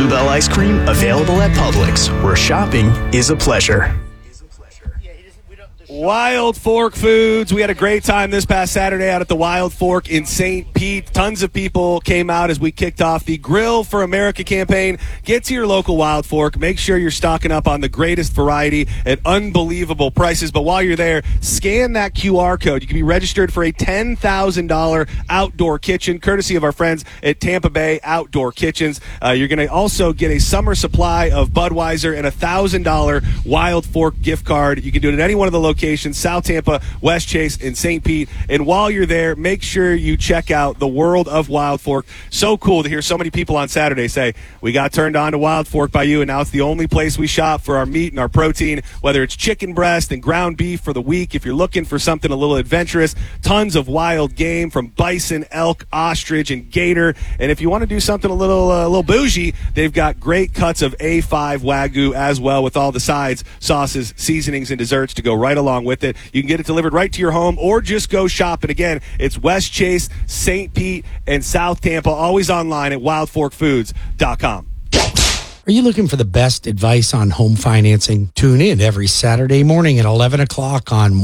Bluebell ice cream available at Publix, where shopping is a pleasure. Wild Fork Foods. We had a great time this past Saturday out at the Wild Fork in St. Pete. Tons of people came out as we kicked off the Grill for America campaign. Get to your local Wild Fork. Make sure you're stocking up on the greatest variety at unbelievable prices. But while you're there, scan that QR code. You can be registered for a $10,000 outdoor kitchen, courtesy of our friends at Tampa Bay Outdoor Kitchens. You're going to also get a summer supply of Budweiser and a $1,000 Wild Fork gift card. You can do it at any one of the locations, South Tampa, West Chase, and St. Pete. And while you're there, make sure you check out the World of Wild Fork. So cool to hear so many people on Saturday say, we got turned on to Wild Fork by you, and now it's the only place we shop for our meat and our protein, whether it's chicken breast and ground beef for the week. If you're looking for something a little adventurous, tons of wild game from bison, elk, ostrich, and gator. And if you want to do something a little bougie, they've got great cuts of A5 Wagyu as well, with all the sides, sauces, seasonings, and desserts to go right along with it. You can get it delivered right to your home or just go shopping. Again, it's West Chase, St. Pete, and South Tampa. Always online at wildforkfoods.com. Are you looking for the best advice on home financing? Tune in every Saturday morning at 11 o'clock on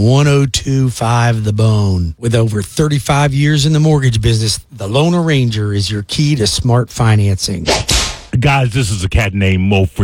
102.5 The Bone. With over 35 years in the mortgage business, the Loan Arranger is your key to smart financing. Guys, this is a cat named Mo for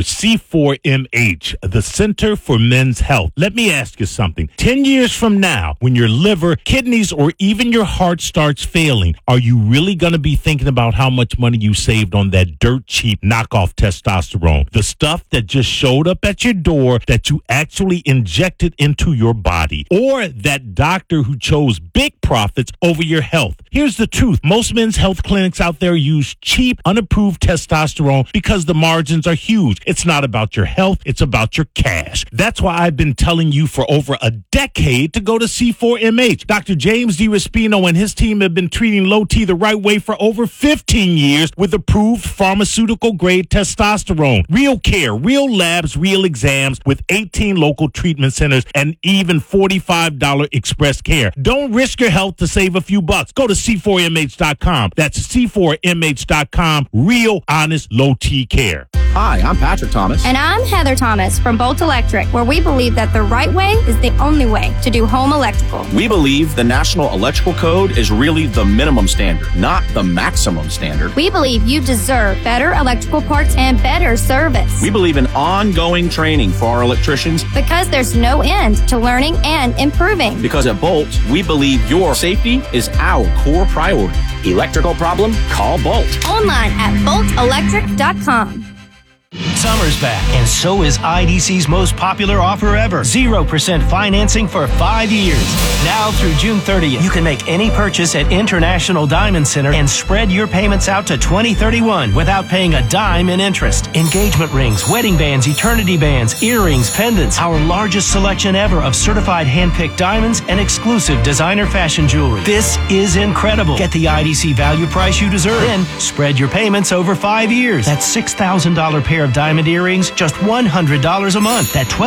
C4MH, the Center for Men's Health. Let me ask you something. 10 years from now, when your liver, kidneys, or even your heart starts failing, are you really going to be thinking about how much money you saved on that dirt cheap knockoff testosterone? The stuff that just showed up at your door that you actually injected into your body? Or that doctor who chose big profits over your health? Here's the truth. Most men's health clinics out there use cheap, unapproved testosterone because the margins are huge. It's not about your health, it's about your cash. That's why I've been telling you for over a decade to go to C4MH. Dr. James D. Raspino and his team have been treating low T the right way for over 15 years with approved pharmaceutical-grade testosterone. Real care, real labs, real exams with 18 local treatment centers and even $45 express care. Don't risk your health to save a few bucks. Go to C4MH.com. That's C4MH.com. Real, honest, low T care. Hi, I'm Patrick Thomas. And I'm Heather Thomas from Bolt Electric, where we believe that the right way is the only way to do home electrical. We believe the National Electrical Code is really the minimum standard, not the maximum standard. We believe you deserve better electrical parts and better service. We believe in ongoing training for our electricians. Because there's no end to learning and improving. Because at Bolt, we believe your safety is our core priority. Electrical problem? Call Bolt. Online at boltelectric.com. Summer's back, and so is IDC's most popular offer ever. 0% financing for 5 years. Now through June 30th, you can make any purchase at International Diamond Center and spread your payments out to 2031 without paying a dime in interest. Engagement rings, wedding bands, eternity bands, earrings, pendants. Our largest selection ever of certified hand-picked diamonds and exclusive designer fashion jewelry. This is incredible. Get the IDC value price you deserve. Then spread your payments over 5 years. That's $6,000 pair of diamond earrings, just $100 a month. That